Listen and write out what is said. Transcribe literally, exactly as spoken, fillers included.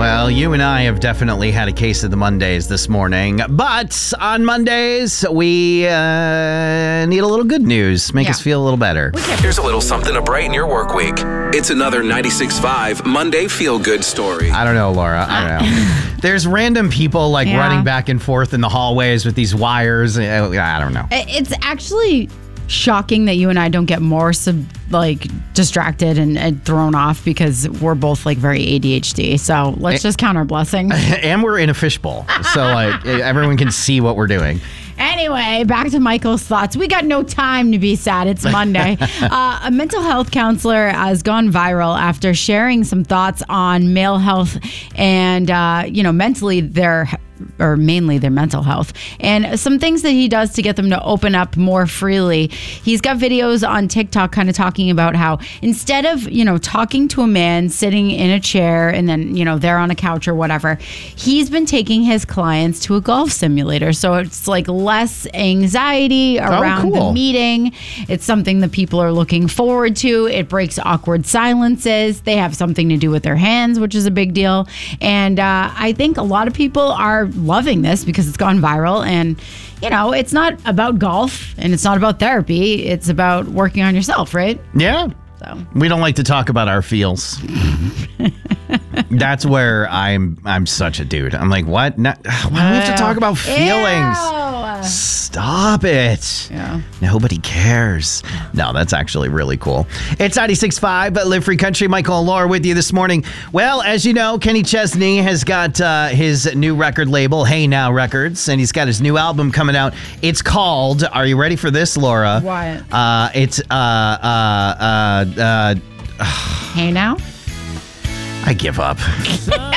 Well, you and I have definitely had a case of the Mondays this morning. But on Mondays, we uh, need a little good news. Make Yeah. us feel a little better. Here's a little something to brighten your work week. It's another ninety-six point five Monday Feel Good story. I don't know, Laura. I don't know. There's random people like Yeah. running back and forth in the hallways with these wires. Uh, I don't know. It's actually shocking that you and I don't get more sub, like distracted and, and thrown off because we're both like very A D H D. So let's just count our blessings. And we're in a fishbowl. So like everyone can see what we're doing. Anyway, back to Michael's thoughts. We got no time to be sad. It's Monday. uh, a mental health counselor has gone viral after sharing some thoughts on male health and, uh, you know, mentally their or mainly their mental health, and some things that he does to get them to open up more freely. He's got videos on TikTok kind of talking about how instead of, you know, talking to a man sitting in a chair and then, you know, they're on a couch or whatever, he's been taking his clients to a golf simulator. So it's like less anxiety around cool. the meeting. It's something that people are looking forward to. It breaks awkward silences. They have something to do with their hands, which is a big deal. And uh, I think a lot of people are loving this because it's gone viral. And, you know, it's not about golf and it's not about therapy. It's about working on yourself, right? Yeah. So We don't like to talk about our feels. That's where I'm I'm such a dude. I'm like, what? No, why do we have to talk about feelings? Ew. Stop it. Yeah. Nobody cares. No, that's actually really cool. It's ninety-six point five, but Live Free Country. Michael and Laura with you this morning. Well, as you know, Kenny Chesney has got uh, his new record label, Hey Now Records, and he's got his new album coming out. It's called, are you ready for this, Laura? What? Uh, it's, uh, uh, uh, uh, Hey now. I give up.